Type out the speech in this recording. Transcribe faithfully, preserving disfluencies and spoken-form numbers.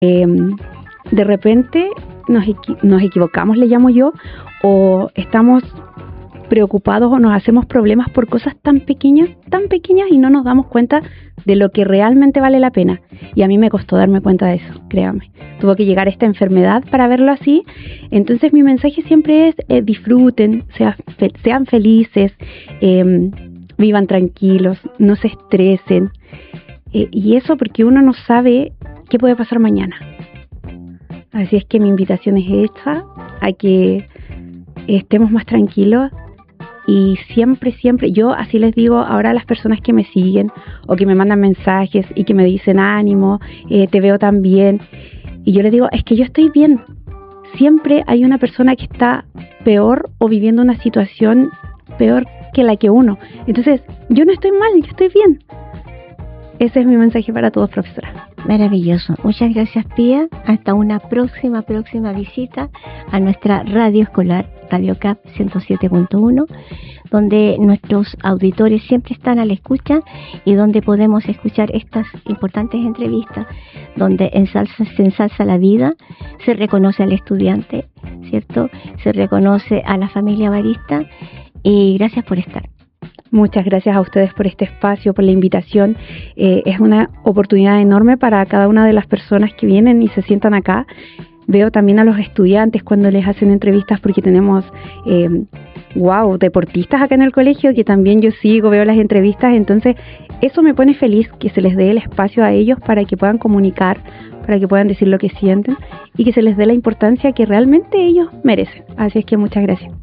Eh, de repente nos, equi- nos equivocamos, le llamo yo, o estamos preocupados o nos hacemos problemas por cosas tan pequeñas, tan pequeñas y no nos damos cuenta de lo que realmente vale la pena. Y a mí me costó darme cuenta de eso, créanme. Tuvo que llegar esta enfermedad para verlo así. Entonces mi mensaje siempre es eh, disfruten, sea, fe, sean felices, eh, vivan tranquilos, no se estresen. Eh, y eso porque uno no sabe qué puede pasar mañana. Así es que mi invitación es esta, a que estemos más tranquilos. Y siempre, siempre, yo así les digo ahora a las personas que me siguen o que me mandan mensajes y que me dicen ánimo, eh, te veo tan bien. Y yo les digo, es que yo estoy bien. Siempre hay una persona que está peor o viviendo una situación peor que la que uno. Entonces, yo no estoy mal, yo estoy bien. Ese es mi mensaje para todos, profesora. Maravilloso. Muchas gracias, Pía. Hasta una próxima, próxima visita a nuestra radio escolar, Radio C A P ciento siete punto uno, donde nuestros auditores siempre están a la escucha y donde podemos escuchar estas importantes entrevistas, donde ensalza, se ensalza la vida, se reconoce al estudiante, ¿cierto? Se reconoce a la familia barista y gracias por estar. Muchas gracias a ustedes por este espacio, por la invitación. Eh, es una oportunidad enorme para cada una de las personas que vienen y se sientan acá. Veo también a los estudiantes cuando les hacen entrevistas porque tenemos, eh, wow, deportistas acá en el colegio que también yo sigo, veo las entrevistas. Entonces, eso me pone feliz que se les dé el espacio a ellos para que puedan comunicar, para que puedan decir lo que sienten y que se les dé la importancia que realmente ellos merecen. Así es que muchas gracias.